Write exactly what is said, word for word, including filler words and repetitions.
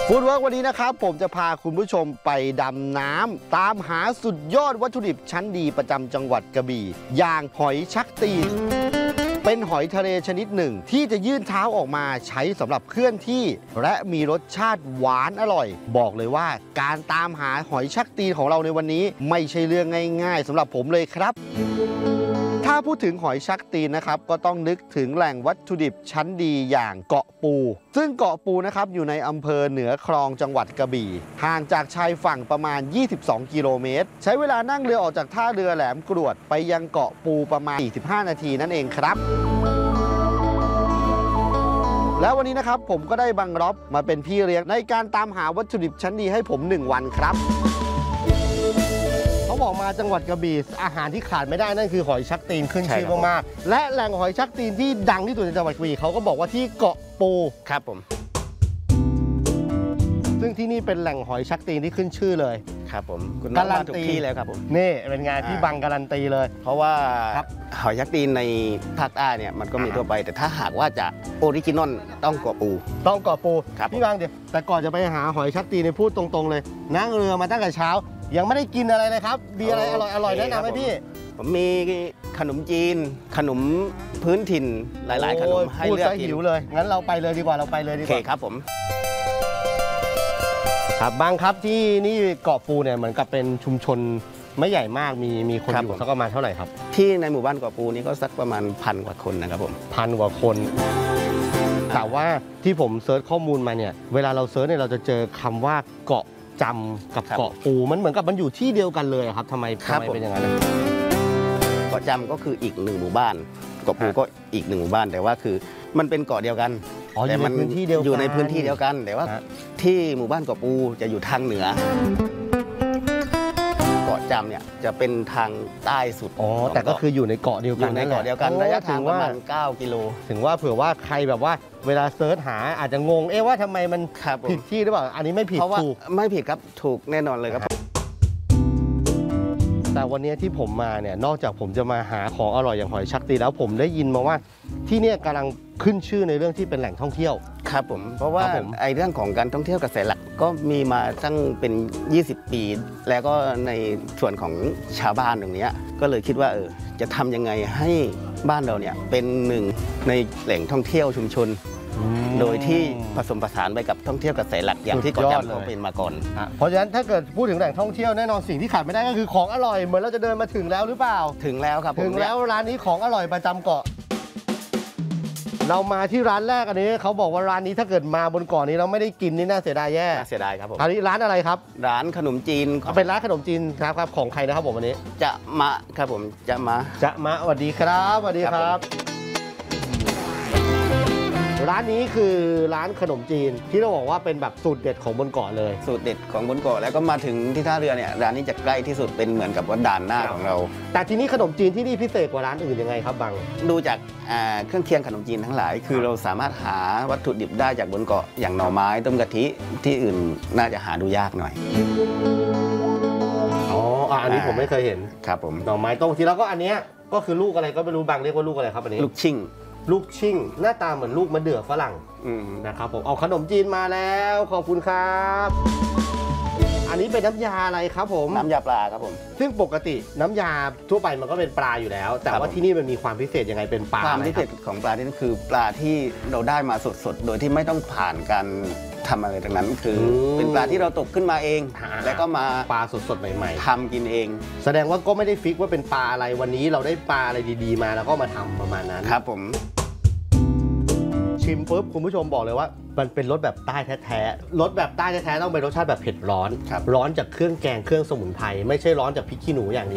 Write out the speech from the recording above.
ฟู้ดเวิร์กวันนี้นะครับผมจะพาคุณผู้ชมไปดำน้ำตามหาสุดยอดวัตถุดิบชั้นดีประจำจังหวัดกระบี่อย่างหอยชักตีนเป็นหอยทะเลชนิดหนึ่งที่จะยื่นเท้าออกมาใช้สำหรับเคลื่อนที่และมีรสชาติหวานอร่อยบอกเลยว่าการตามหาหอยชักตีนของเราในวันนี้ไม่ใช่เรื่องง่ายๆสำหรับผมเลยครับถ้าพูดถึงหอยชักตีนนะครับก็ต้องนึกถึงแหล่งวัตถุดิบชั้นดีอย่างเกาะปูซึ่งเกาะปูนะครับอยู่ในอำเภอเหนือคลองจังหวัดกระบี่ห่างจากชายฝั่งประมาณยี่สิบสองกิโลเมตรใช้เวลานั่งเรือออกจากท่าเรือแหลมกรวดไปยังเกาะปูประมาณสี่สิบห้านาทีนั่นเองครับแล้ววันนี้นะครับผมก็ได้บังร็อบมาเป็นพี่เลี้ยงในการตามหาวัตถุดิบชั้นดีให้ผมหนึ่งวันครับเขาบอกมาจังหวัดกระบี่อาหารที่ขาดไม่ได้นั่นคือหอยชักตีนขึ้นชื่อมากๆและแหล่งหอยชักตีนที่ดังที่สุดในจังหวัดกระบี่เขาก็บอกว่าที่เกาะปูครับผมซึ่งที่นี่เป็นแหล่งหอยชักตีนที่ขึ้นชื่อเลยครับผมคุณน้องมาถูกที่แล้วครับผมนี่เป็นงานที่บังการันตีเลยเพราะว่าหอยชักตีนในภาคใต้เนี่ยมันก็มีทั่วไปแต่ถ้าหากว่าจะออริจินอลต้องเกาะปูต้องเกาะปูพี่บังเดี๋ยวแต่ก่อนจะไปหาหอยชักตีนในพูดตรงๆเลยนั่งเรือมาตั้งแต่เช้ายังไม่ได้กินอะไรเลยครับมีอะไรอร่อยอร่อยแนะนำไหมพี่ผมมีขนมจีนขนมพื้นถิ่นหลายๆขนมให้เลือกกินหิวเลยงั้นเราไปเลยดีกว่าเราไปเลยดีกว่าโอเคครับผมครับบางครับที่นี่เกาะปูเนี่ยเหมือนกับเป็นชุมชนไม่ใหญ่มากมีมีคนอยู่สักประมาณเท่าไหร่ครับที่ในหมู่บ้านเกาะปูนี่ก็สักประมาณพันกว่าคนนะครับผมพันกว่าคนแต่ว่าที่ผมเซิร์ชข้อมูลมาเนี่ยเวลาเราเซิร์ชเนี่ยเราจะเจอคำว่าเกาะจำกับเกาะปูมันเหมือนกับมันอยู่ที่เดียวกันเลยครับทำไมทำไมเป็นอย่างนั้นเกาะจำก็คืออีกหนึ่งหมู่บ้านเกาะปูก็อีกหนึ่งหมู่บ้านแต่ว่าคือมันเป็นเกาะเดียวกันแต่มันอยู่ในพื้นที่เดียวกันแต่ว่าที่หมู่บ้านเกาะปูจะอยู่ทางเหนือเกาะจำเนี่ยจะเป็นทางใต้สุดอ๋อแต่ก็คืออยู่ในเกาะเดียวกันในเกาะเดียวกันระยะทางประมาณเก้ากิโลถึงว่าเผื่อว่าใครแบบว่าเวลาเซิร์ชหาอาจจะงงเอ๊ะว่าทำไมมันผิดที่หรือเปล่าอันนี้ไม่ผิดถูกไม่ผิดครับถูกแน่นอนเลยครับแต่วันนี้ที่ผมมาเนี่ยนอกจากผมจะมาหาของอร่อยอย่างหอยชักตีนแล้วผมได้ยินมาว่าที่นี่กำลังขึ้นชื่อในเรื่องที่เป็นแหล่งท่องเที่ยวครับผมเพราะว่าไอ้เรื่องของการท่องเที่ยวเกษตรหลักก็มีมาตั้งเป็นยี่สิบปีแล้วก็ในส่วนของชาวบ้านตรงนี้ก็เลยคิดว่าเออจะทำยังไงให้บ้านเราเนี่ยเป็นหนึ่งในแหล่งท่องเที่ยวชุมชนโดยที่ผสมผสานไปกับท่องเที่ยวเกษตรหลักอย่างที่เกาะจำเขาเป็นมาก่อนเพราะฉะนั้นถ้าเกิดพูดถึงแหล่งท่องเที่ยวแน่นอนสิ่งที่ขาดไม่ได้ก็คือของอร่อยเหมือนเราจะเดินมาถึงแล้วหรือเปล่าถึงแล้วครับถึงแล้วร้านนี้ของอร่อยประจำเกาะเรามาที่ร้านแรกอันนี้เขาบอกว่าร้านนี้ถ้าเกิดมาบนเกาะนี้เราไม่ได้กินนี่น่าเสียดายแย่น่าเสียดายครับผมอันนี้ร้านอะไรครับร้านขนมจีนเป็นร้านขนมจีนครับครับของใครนะครับผมวันนี้จะมะครับผมจะมะจะมะสวัสดีครับสวัสดีครับร้านนี้คือร้านขนมจีนที่เราบอกว่าเป็นแบบสูตรเด็ดของบนเกาะเลยสูตรเด็ดของบนเกาะแล้วก็มาถึงที่ท่าเรือเนี่ยร้านนี้จะใกล้ที่สุดเป็นเหมือนกับว่าด่านหน้าของเราแต่ทีนี้ขนมจีนที่นี่พิเศษกว่าร้านอื่นยังไงครับบังดูจากเครื่องเคียงขนมจีนทั้งหลายคือเราสามารถหาวัตถุดิบได้จากบนเกาะอย่างหน่อไม้ต้มกะทิที่อื่นน่าจะหาดูยากหน่อยอ๋ออันนี้ผมไม่เคยเห็นครับผมหน่อไม้ต้มกะทิแล้วก็อันนี้ก็คือลูกอะไรก็ไม่รู้บังเรียกว่าลูกอะไรครับอันนี้ลูกชิ่งลูกชิ่งหน้าตาเหมือนลูกมะเดื่อฝรั่งนะครับผมเอาขนมจีนมาแล้วขอบคุณครับอันนี้เป็นน้ำยาอะไรครับผมน้ำยาปลาครับผมซึ่งปกติน้ำยาทั่วไปมันก็เป็นปลาอยู่แล้วแต่ว่าที่นี่มันมีความพิเศษยังไงเป็นปลาความพิเศษของปลาที่นี่คือปลาที่เราได้มาสดๆโดยที่ไม่ต้องผ่านการทำอะไรทั้งนั้นคือเป็นปลาที่เราตกขึ้นมาเองแล้วก็มาปลาสดๆใหม่ๆทำกินเองแสดงว่าก็ไม่ได้ฟิกว่าเป็นปลาอะไรวันนี้เราได้ปลาอะไรดีๆมาแล้วก็มาทำประมาณนั้นครับผมชิมปุ๊บคุณผู้ชมบอกเลยว่ามันเป็นรสแบบใต้แท้ๆรสแบบใต้แท้ๆต้องเป็นรสชาติแบบเผ็ดร้อนร้อนจากเครื่องแกงเครื่องสมุนไพรไม่ใช่ร้อนจากพริกขี้หนูอย่างนี้